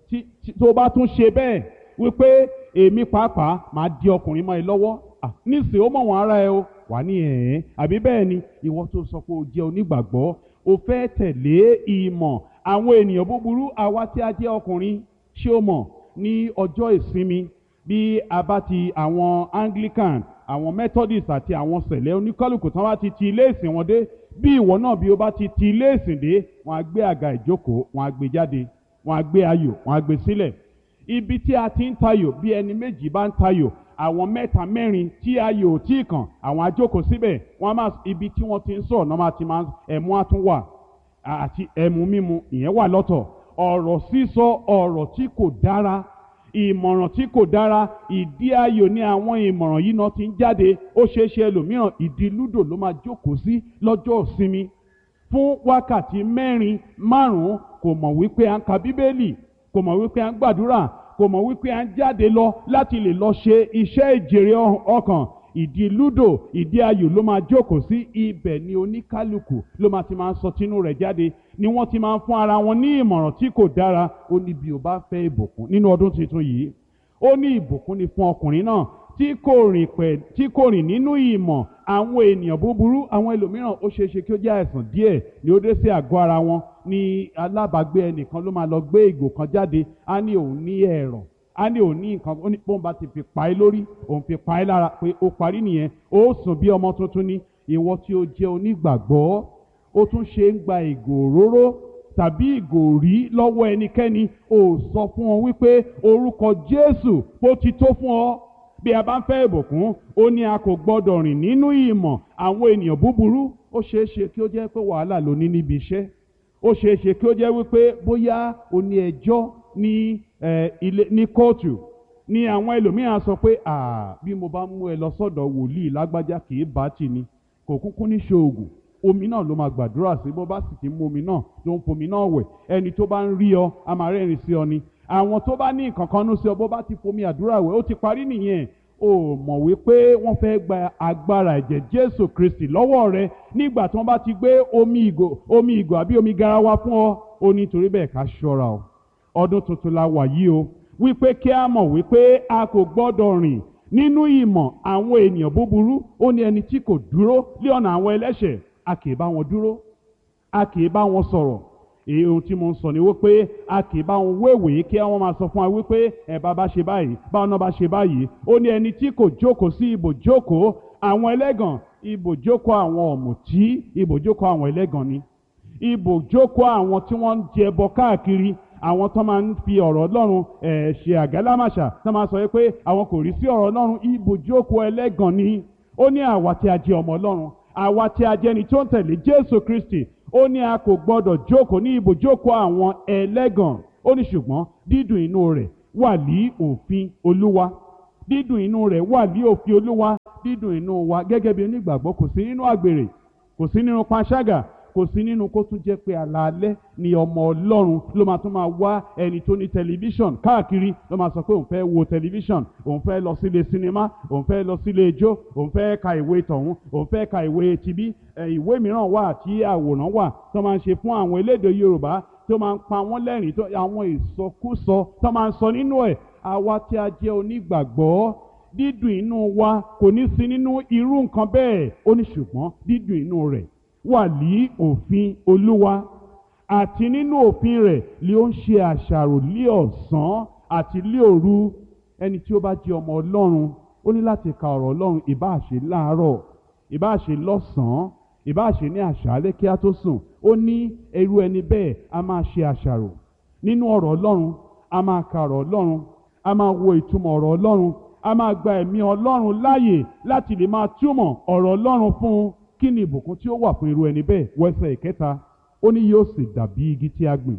tó bá tún ṣe bẹ́ẹ̀, wípé èmi pàápàá máa di ọkùnrin mọ́ ẹ lọ́wọ́. Nísìnyí ó mọ̀ wọ́n ara ẹ o. Wà ní àbí bẹ́ẹ̀ ni ìwọ tó sọ pé o jẹ́ onígbàgbọ́, o fẹ́ tẹ̀lé ìmọ̀ àwọn ènìyàn búburú. Àwa tí a jẹ́ ọkùnrin, ṣé o mọ̀ ní ọjọ́ ìsinmi, bí a bá ti àwọn Anglican, àwọn Methodist àti àwọn sẹ̀lẹ̀ oníkálùkù tán bá ti ilé ìsìn wọn dé, bí ìwọ náà bí o bá ti ilé ìsìn dé, wọ́n á gbé àga ìjókòó, wọ́n á gbé jáde, wọ́n á gbé ayò, wọ́n á gbé sílẹ̀. Ibi tí a ti ń tayò, bí ẹni méjì bá ń tayò, àwọn mẹ́ta mẹ́rin tí ayò ò tí kàn, àwọn á jókòó síbẹ̀. Wọ́n á máa, ibi tí wọ́n ti ń sọ̀rọ̀ náà ti máa, ẹmu á tún wà àti ẹmu mímu, ìyẹn wà lọ́tọ̀. Ọ̀rọ̀ sísọ, ọ̀rọ̀ tí kò dára, ìmọ̀ràn tí kò dára, ìdí ayò ní àwọn ìmọ̀ràn yìí náà ti ń jáde. Ó ṣeé ṣe ẹlòmíràn ìdí lúdò ló máa jókòó sí lọ́jọ́ ìsinmi fún wákàtí 4-5. Kò mọ̀ wípé à ń ka Bíbélì, kò mọ̀ wípé à ń gbàdúrà, kò mọ̀ wípé à ń jáde lọ láti lè lọ ṣe iṣẹ́ ìjèrè ọkàn. Ìdí lúdò, ìdí ayò ló máa jókòó sí. Ibẹ̀ ni oníkálukú ló máa ti máa ń sọ tinú rẹ̀ jáde, ni wọ́n ti máa ń fún ara wọn ní ìmọ̀ràn tí kò dára. Ó ní bí o bá fẹ́ ìbùkún nínú ọdún tuntun yìí, ó ní ìbùkún ni fún ọkùnrin náà tí kò rìn nínú ìmọ̀ àwọn ènìyàn búburú. Àwọn ẹlòmíràn ó ṣeé ṣe kí ó jẹ́ àìsàn díẹ̀ ni ó dé sí àgọ́ ara wọn. Ní alábàágbé ẹnìkan ló máa lọ gbé ìgò kan jáde, á ní òun ní ẹ̀rọ̀, á ní òun ní nǹkan, ó ní bóun bá ti fi pa ẹ́ lórí, òun fi pa ẹ́ lára, pé ó parí nìyẹn, ó sùn bí ọmọ tuntun ni. Ìwọ tí ó jẹ́ onígbàgbọ́, ó tún ṣe ń gba ìgò òróró tàbí ìgò rí lọ́wọ́ ẹnikẹ́ni, ó sọ fún wọn wípé orúkọ Jésù ó ti tó fún ọ. Bí a bá ń fẹ́ ìbùkún, ó ní a kò gbọdọ̀ rìn nínú ìmọ̀ àwọn ènìyàn búburú. Ó ṣeé ṣe kí ó jẹ́ pé wàhálà ló ní níbi iṣẹ́. Ó ṣeé ṣe kí ó jẹ́ wípé bóyá o ní ẹjọ́ ní kóòtù, ní àwọn ẹlòmíràn sọ pé bí mo bá mú ẹ lọ sọ́dọ̀ wòlíì lágbájá kì í bá tì ní, kò kúkú ní ṣoògùn, omi náà ló máa gbàdúrà sí, bó bá sì ti mú omi náà ló ń fomi náà wẹ̀. Ẹni tó bá ń rí ọ a máa rẹ́rìn sí ọ ni. Àwọn tó bá ní nǹkan kan nú sí ọ, bó bá ti fomi àdúrà wẹ̀, ó ti parí nìyẹn. O mọ̀ wípé wọ́n fẹ́ gba agbára ẹ̀jẹ̀ Jésù Kristi lọ́wọ́ rẹ nígbà tí wọ́n bá ti gbé omi ìgò àbí omi garawa fún ọ. Ó ní torí bẹ́ẹ̀ ká ṣọ́ra o. Ọdún tuntun la wà yìí o, wípé kí a mọ̀ wípé a kò gbọ́dọ̀ rìn nínú ìmọ̀ àwọn ènìyàn búburú. Ó ní ẹni tí kò dúró lé ọ̀nà àwọn ẹlẹ́ṣẹ̀, a kì í bá wọn dúró, a kì í bá wọn sọ̀rọ̀. Ohun tí mo ń sọ ni wípé a kì í bá wọn wéwèé kí wọ́n máa sọ fún wa wípé bá ṣe báyìí, báwọn náà bá ṣe báyìí. Ó ní ẹni tí kò jókòó sí ibùjókòó àwọn ẹlẹ́gàn. Ibùjókòó àwọn ọ̀mùtí, ibùjókòó àwọn ẹlẹ́gàn ni. Ibùjókòó àwọn tí wọ́n ń jẹbọ káàkiri, àwọn tó máa ń fi ọ̀rọ̀ Ọlọ́run ṣe àgálámàṣà tó máa sọ pé àwọn kò rí sí ọ̀rọ̀ Ọlọ́run, ibùjókòó ẹlẹ́gàn ni. Ó ní àwa tí a jẹ́ ọmọ Ọlọ́run, àwa tí a jẹ́ ni tó ń tẹ̀lé Jésù Kristi, ó ní a kò gbọdọ̀ jókòó ní ibùjókòó àwọn ẹlẹ́gàn. Ó ní ṣùgbọ́n dídùn inú rẹ̀ wà ní òfin Olúwa, dídùn inú rẹ̀ wà ní òfin Olúwa. Dídùn inú wa gẹ́gẹ́ bí onígbàgbọ́ kò sí nínú àgbèrè, kò sí nínú panṣágà, kò sí nínú kó tún jẹ́ pé alaalẹ́ ni ọmọ Ọlọ́run ló máa tún máa wá ẹni tó ní tẹlifíṣọ̀n káàkiri, ló máa sọ pé òun fẹ́ wo tẹlifíṣọ̀n, òun fẹ́ lọ sílé sinimá, òun fẹ́ lọ sílé ijó, òun fẹ́ ka ìwé tọ̀hún, òun fẹ́ ka ìwé tibí. Ìwé mìíràn wà tí àwòrán wà tó máa ń ṣe fún àwọn elédè Yorùbá tó máa ń pa wọ́n lẹ́rìn, tó àwọn ìsọkúsọ tó máa ń sọ nínú ẹ̀. Àwa tí a jẹ́ onígbàgbọ́, dídùn inú wa kò ní sí nínú irú nǹkan bẹ́ẹ̀. Ó ní ṣùgbọ́n dídùn inú rẹ̀ wà ní òfin Olúwa, àti nínú òfin rẹ̀ ni ó ń ṣe àṣàrò lí ọ̀sán àti lí òru. Ẹni tí ó bá jẹ́ ọmọ Ọlọ́run, ó ní láti ka ọ̀rọ̀ Ọlọ́run, ìbáà ṣe láàárọ̀, ìbáà ṣe lọ́sàn-án, ìbáà ṣe ní àṣálẹ́ kí a tó sùn. Ó ní irú ẹni bẹ́ẹ̀ a máa ṣe àṣàrò nínú ọ̀rọ̀ Ọlọ́run, a máa ka ọ̀rọ̀ Ọlọ́run, a máa wo ìtumọ̀ ọ̀rọ̀ Ọlọ́run, a máa gba ẹ̀mí Ọlọ́run láàyè láti lè máa túmọ̀ ọ̀rọ̀ Ọlọ́run fún un. Kí ni ìbùkún tí ó wà fún irú ẹni bẹ́ẹ̀? Wẹ́sẹ̀ ìkẹta, ó ní yóò sì dàbí igi tí a gbìn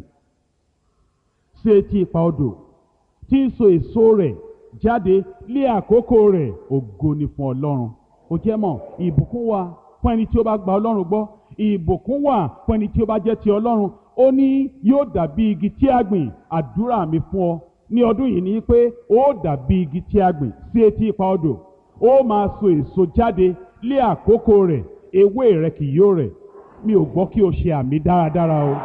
sí etí ipa odò, tí ń so èso rẹ̀ jáde lé àkókò rẹ̀. Ògo ni fún Ọlọ́run. Ó jẹ́ mọ̀, ìbùkún wà fún ẹni tí ó bá gba Ọlọ́run gbọ́, ìbùkún wà fún ẹni tí ó bá jẹ́ ti Ọlọ́run. Ó ní yóò dàbí igi tí a gbìn. Àdúrà mi fún ọ ní ọdún yìí ni pé ó dàbí igi tí a gbìn sí etí ipa odò, ó máa so èso jáde lé àkókò rẹ̀, ewé rẹ̀ kì yóò rẹ̀. Mi ò gbọ́ kí o ṣe àmì dáradára o.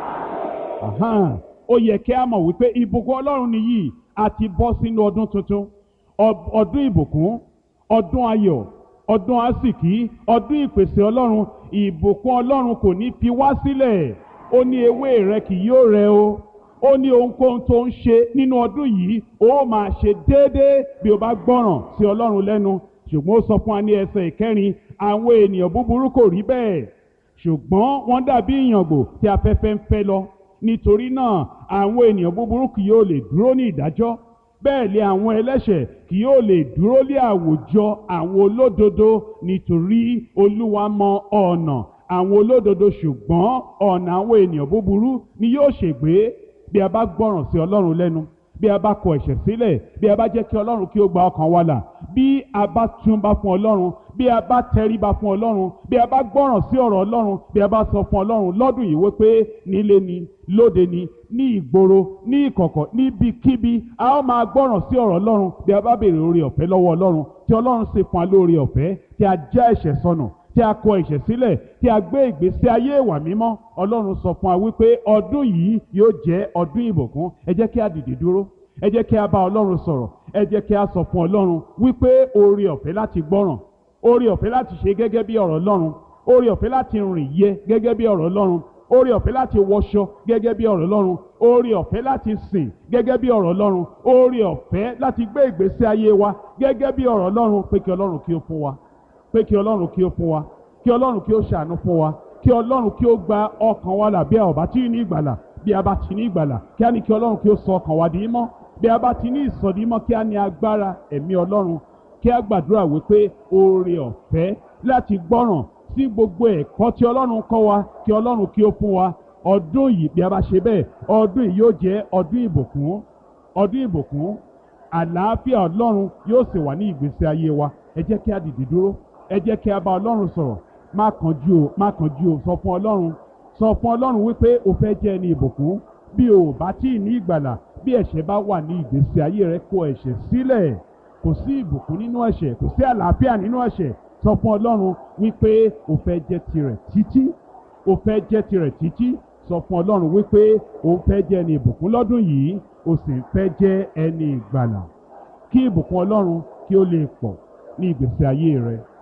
Ó yẹ kí a mọ̀ wípé ìbùkún Ọlọ́run nìyí. A ti bọ́ sínú ọdún tuntun, ọdún ìbùkún, ọdún ayọ̀, ọdún àsìkí, ọdún ìpèsè Ọlọ́run. Ìbùkún Ọlọ́run kò ní fi wá sílẹ̀. Ó ní ewé rẹ̀ kì yóò rẹ̀ o. Ó ní ohunkóhun tó ń ṣe nínú ọdún yìí ó máa ṣe déédéé bí o bá gbọ́ràn sí Ọlọ́run lẹ́nu. Ṣùgbọ́n ó sọ fún wa ní ẹsẹ̀ ìkẹrin, àwọn ènìyàn búburú kò rí bẹ́ẹ̀, ṣùgbọ́n wọ́n dàbí ìyàngbò tí afẹ́fẹ́ ń fẹ́ lọ. Nítorí náà àwọn ènìyàn búburú kì yóò lè dúró ní ìdájọ́, bẹ́ẹ̀ lé àwọn ẹlẹ́ṣẹ̀ kì yóò lè dúró lé àwùjọ àwọn olódodo. Nítorí Olúwa mọ ọ̀nà àwọn olódodo, ṣùgbọ́n ọ̀nà àwọn ènìyàn búburú ni yóò ṣègbé. Bí a bá gbọ́ràn sí Ọlọ́run lẹ́nu, bí a bá kọ ẹ̀ṣẹ̀ sílẹ̀, bí a bá jẹ́ kí Ọlọ́run kí ó gba ọkàn wa là, bí a bá túnbá fún Ọlọ́run, bí a bá tẹríba fún Ọlọ́run, bí a bá gbọ́ràn sí ọ̀rọ̀ Ọlọ́run, bí a bá sọ fún Ọlọ́run lọ́dún yìí wípé nílé ni, lóde ni, ní ìgboro, ní ìkọ̀kọ̀, níbikíbi a ó máa gbọ́ràn sí ọ̀rọ̀ Ọlọ́run. Bí a bá béèrè oore ọ̀fẹ́ lọ́wọ́ Ọlọ́run, tí Ọlọ́run sì fún wa lóore ọ̀fẹ́, tí a já ẹ̀ṣẹ̀ sọnù, tí a kọ ẹ̀ṣẹ̀ sílẹ̀, tí a gbé ìgbésí ayé ìwà mímọ́, Ọlọ́run sọ fún wa wípé ọdún yìí yóò jẹ́ ọdún ìbùkún. Ẹ jẹ́ kí a dìde dúró, ẹ jẹ́ kí a bá Ọlọ́run sọ̀rọ̀, ẹ jẹ́ kí a sọ fún Ọlọ́run wípé oore ọ̀fẹ́ láti gbọ́ràn, oore ọ̀fẹ́ láti ṣe gẹ́gẹ́ bí ọ̀rọ̀ Ọlọ́run, oore ọ̀fẹ́ láti rìn yẹ gẹ́gẹ́ bí ọ̀rọ̀ Ọlọ́run, oore ọ̀fẹ́ láti wọṣọ gẹ́gẹ́ bí ọ̀rọ̀ Ọlọ́run, oore ọ̀fẹ́ láti sìn gẹ́gẹ́ bí ọ̀rọ̀ Ọlọ́run, oore ọ̀fẹ́ láti gbé ìgbésí ayé wa gẹ́gẹ́ bí ọ̀rọ̀ Ọlọ́run. Pé kí Ọlọ́run kí ó fún wa, pé kí Ọlọ́run kí ó fún wa, kí Ọlọ́run kí ó ṣàánú fún wa, kí Ọlọ́run kí ó gba ọkàn wa là bí a ò bá tí ní ìgbàlà. Bí a bá ti ní ìgbàlà, kí a ní kí Ọlọ́run kí ó sọ ọkàn wa di mọ́. Bí a bá ti ní ìsọdímọ́, kí a ní agbára ẹ̀mí Ọlọ́run. Kí a gbàdúrà wípé oore ọ̀fẹ́ láti gbọ́ràn sí gbogbo ẹ̀kọ́ tí Ọlọ́run kọ́ wa, kí Ọlọ́run kí ó fún wa. Ọdún yìí, bí a bá ṣe bẹ́ẹ̀, ọdún yìí yóò jẹ́ ọdún ìbùkún, ọdún ìbùkún. Àlàáfíà Ọlọ́run yóò sì wà ní ìgbésí ayé wa. Ẹ jẹ́ kí a dìde dúró, ẹ jẹ́ kí a bá Ọlọ́run sọ̀rọ̀. Má kánjú o, má kánjú o. Sọ fún Ọlọ́run, sọ fún Ọlọ́run wípé o fẹ́ jẹ́ ẹni ìbùkún. Bí o bá tí ní ìgbàlà, bí ẹ̀ṣẹ̀ bá wà ní ìgbésí ayé rẹ, kọ ẹ̀ṣẹ̀ sílẹ̀. Kò sí ìbùkún nínú ẹ̀ṣẹ̀, kò sí àlàáfíà nínú ẹ̀ṣẹ̀. Sọ fún Ọlọ́run wípé o fẹ́ jẹ́ tirẹ̀ títí, o fẹ́ jẹ́ tirẹ̀ títí. Sọ fún Ọlọ́run wípé o fẹ́ jẹ́ ẹni ìbùkún lọ́dún yìí, o sì fẹ́ jẹ́ ẹni ìgbàlà. Kí ìbùkún Ọlọ́run kí ó lè pọ̀ ní ìgbésí ayé rẹ.